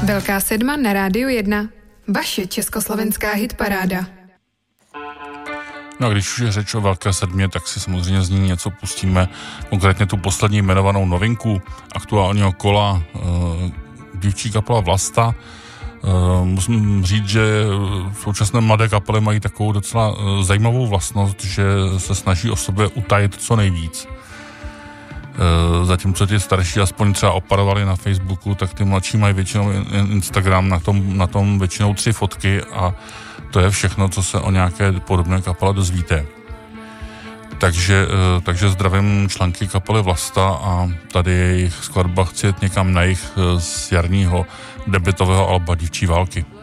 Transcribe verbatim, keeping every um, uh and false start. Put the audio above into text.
Velká sedma na Rádiu jedna. Vaše československá hitparáda. No a když už je řeč o Velké sedmě, tak si samozřejmě z ní něco pustíme. Konkrétně tu poslední jmenovanou novinku aktuálního kola e, dívčí kapela Vlasta. E, musím říct, že v současné mladé kapely mají takovou docela e, zajímavou vlastnost, že se snaží o sobě utajit co nejvíc. E, zatímco ti starší aspoň třeba oparovali na Facebooku, tak ty mladší mají většinou Instagram, na tom, na tom většinou tři fotky a to je všechno, co se o nějaké podobné kapele dozvíte. Takže, takže zdravím členky kapely Vlasta a tady jejich skladba Chci jet někam na jich z jarního debutového alba Dívčí války.